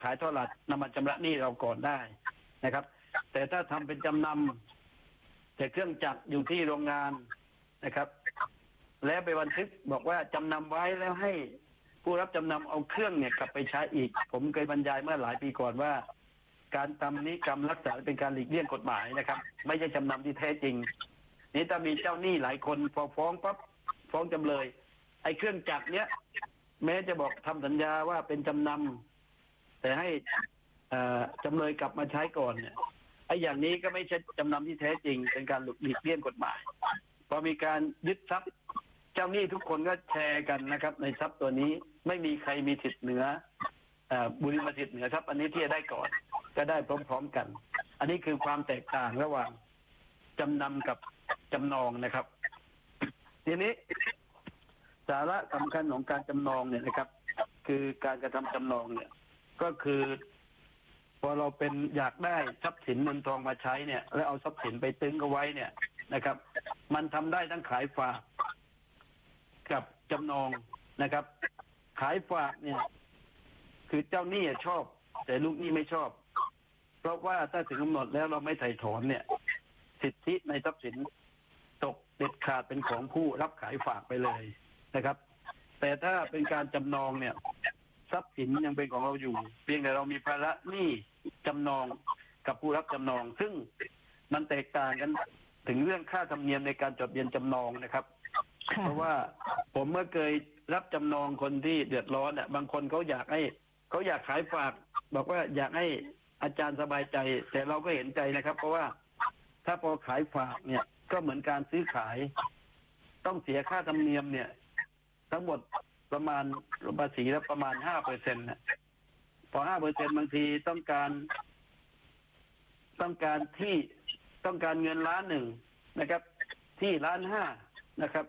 ขายทอดตลาดนำมาชำระหนี้เราก่อนได้นะครับ แต่ถ้าทำเป็นจำนำแต่เครื่องจักรอยู่ที่โรงงานนะครับ แล้วไปบันทึกบอกว่าจำนำไว้แล้วให้ผู้รับจำนำเอาเครื่องเนี่ยกลับไปใช้อีกผมเคยบรรยายเมื่อหลายปีก่อนว่าการทำนิกรรมรักษาเป็นการหลีกเลี่ยงกฎหมายนะครับไม่ใช่จำนำที่แท้จริงนี่ถ้ามีเจ้าหนี้หลายคนพอฟ้องปั๊บฟ้องจำเลยไอ้เครื่องจักรเนี้ยแม้จะบอกทำสัญญาว่าเป็นจำนำแต่ให้จำเลยกลับมาใช้ก่อนเนี่ยไอ้อย่างนี้ก็ไม่ใช่จำนำที่แท้จริงเป็นการหลีกเลี่ยงกฎหมายพอมีการยึดทรัพย์เจ้าหนี้ทุกคนก็แชร์กันนะครับในทรัพย์ตัวนี้ไม่มีใครมีสิทธิ์เหนือบุริมสิทธิ์เหนือทรัพย์อันนี้ที่จะได้ก่อนก็ได้พร้อมๆกันอันนี้คือความแตกต่างระหว่างจำนำกับจำนองนะครับทีนี้สาระสำคัญของการจำนองเนี่ยนะครับคือการกระทำจำนองเนี่ยก็คือพอเราเป็นอยากได้ทรัพย์สินเงินทองมาใช้เนี่ยแล้วเอาทรัพย์สินไปตึงเอาไว้เนี่ยนะครับมันทำได้ทั้งขายฝากกับจำนองนะครับขายฝากเนี่ยคือเจ้าหนี้ชอบแต่ลูกหนี้ไม่ชอบเพราะว่าถ้าถึงกำหนดแล้วเราไม่ไถ่ถอนเนี่ยสิทธิในทรัพย์สินตกเด็ดขาดเป็นของผู้รับขายฝากไปเลยนะครับแต่ถ้าเป็นการจำนองเนี่ยทรัพย์สินยังเป็นของเราอยู่เพียงแต่เรามีภาระหนี้จำนองกับผู้รับจำนองซึ่งมันแตกต่างกันถึงเรื่องค่าธรรมเนียมในการจดทะเบียนจำนองนะครับเพราะว่าผมเมื่อเคยรับจำนองคนที่เดือดร้อนบางคนเขาอยากขายฝากบอกว่าอยากให้อาจารย์สบายใจแต่เราก็เห็นใจนะครับเพราะว่าถ้าพอขายฝากเนี่ยก็เหมือนการซื้อขายต้องเสียค่าธรรมเนียมเนี่ยทั้งหมดประมาณภาษีแล้วประมาณ5%นะพอ5%บางทีต้องการเงิน1,000,000นะครับที่1,500,000นะครับ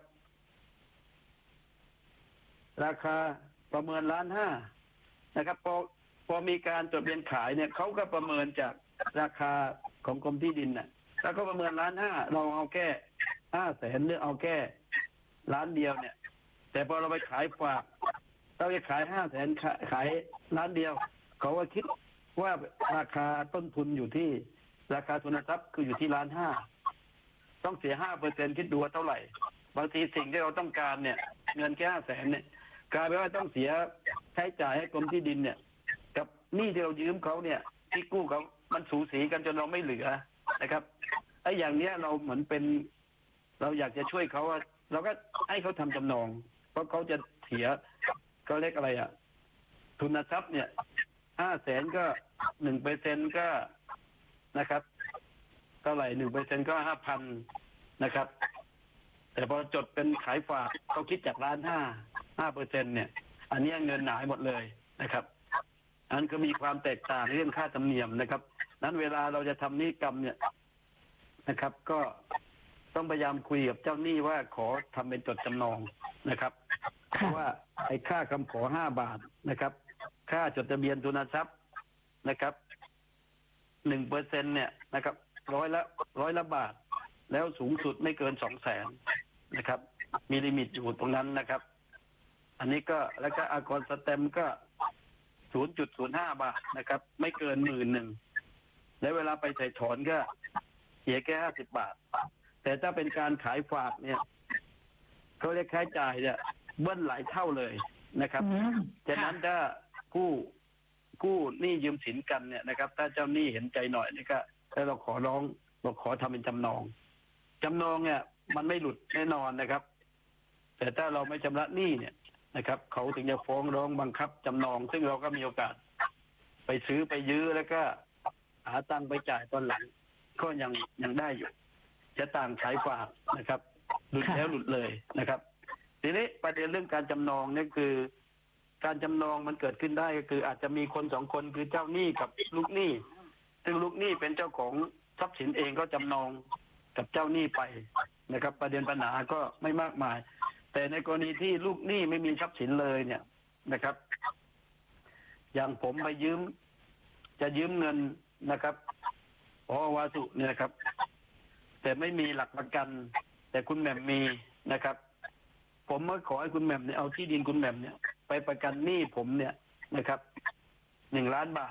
ราคาประเมิน1,500,000นะครับพอมีการจดทะเบียนขายเนี่ยเขาก็ประเมินจากราคาของกรมที่ดินน่ะแล้วก็ประเมิน1,500,000เราเอาแค่500,000หรือเอาแค่1,000,000เนี่ยแต่พอเราไปขายฝากเราจะขาย500,000ขาย1,000,000เขาก็คิดว่าราคาต้นทุนอยู่ที่ราคาทุนทรัพย์คืออยู่ที่1,500,000ต้องเสีย5%คิดดูว่าเท่าไหร่บางทีสิ่งที่เราต้องการเนี่ยเงินแค่500,000เนี่ยกลายเป็นว่าต้องเสียใช้จ่ายให้กรมที่ดินเนี่ยกับหนี้ที่เรายืมเขาเนี่ยที่กู้เขามันสูสีกันจนเราไม่เหลือนะครับไอ้อย่างเนี้ยเราเหมือนเป็นเราอยากจะช่วยเขาเราก็ให้เขาทำจำนองเพราะเขาจะเสียเขาเรียกอะไรทุนทรัพย์เนี่ย500,000ก็1%ก็นะครับเท่าไหร่1%ก็5,000นะครับแต่พอจดเป็นขายฝากเขาคิดจาก1,500,000 เนี่ยอันนี้เงินหายหมดเลยนะครับอันก็มีความแตกต่างเรื่องค่าธรรมเนียมนะครับนั้นเวลาเราจะทำนิติกรรมเนี่ยนะครับก็ต้องพยายามคุยกับเจ้าหนี้ว่าขอทำเป็นจดจำนองนะครับเพราะว่าไอ้ค่าคำขอ5 บาทนะครับค่าจดทะเบียนทุนทรัพย์นะครับ1%เนี่ยนะครับร้อยละบาทแล้วสูงสุดไม่เกิน200,000นะครับมีลิมิตอยู่ตรงนั้นนะครับอันนี้ก็แล้วก็อากรสแตมป์ก็ 0.05 บาทนะครับไม่เกิน10,000แล้วเวลาไปไถ่ถอนก็เสียแค่50 บาทแต่ถ้าเป็นการขายฝากเนี่ยเขาเรียกค่าใช้จ่ายเนี่ยเบิ้ลหลายเท่าเลยนะครับฉะนั้นถ้ากู้หนี้ยืมสินกันเนี่ยนะครับถ้าเจ้าหนี้เห็นใจหน่อยนี่ก็แล้วเราขอทำเป็นจำนองเนี่ยมันไม่หลุดแน่นอนนะครับแต่ถ้าเราไม่ชำระหนี้เนี่ยนะครับเขาถึงจะฟ้องร้องบังคับจำนองซึ่งเราก็มีโอกาสไปซื้อไปยื้อแล้วก็หาตังค์ไปจ่ายตอนหลังก็ยังได้อยู่จะต่างขายฝากนะครับหลุดแล้วหลุดเลยนะครับทีนี้ประเด็นเรื่องการจำนองนี่คือการจำนองมันเกิดขึ้นได้ก็คืออาจจะมีคน2 คนคือเจ้าหนี้กับลูกหนี้ซึ่งลูกหนี้เป็นเจ้าของทรัพย์สินเองก็จำนองกับเจ้าหนี้ไปนะครับประเด็นปัญหาก็ไม่มากมายแต่ในกรณีที่ลูกหนี้ไม่มีทรัพย์สินเลยเนี่ยนะครับอย่างผมไปจะยืมเงินนะครับพอวาสุเนี่ยนะครับแต่ไม่มีหลักประกันแต่คุณแหม่มมีนะครับผมก็ขอให้คุณแหม่มเนี่ยเอาที่ดินคุณแหม่มเนี่ยไปประกันหนี้ผมเนี่ยนะครับ1,000,000 บาท